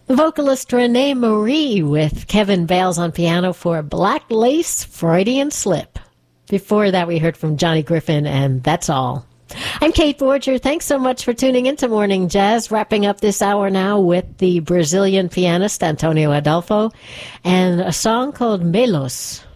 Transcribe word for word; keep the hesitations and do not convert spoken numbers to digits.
Vocalist Renee Marie with Kevin Bales on piano for Black Lace, Freudian Slip. Before that, we heard from Johnny Griffin, and That's All. I'm Kate Borger. Thanks so much for tuning into Morning Jazz. Wrapping up this hour now with the Brazilian pianist Antonio Adolfo and a song called Melos.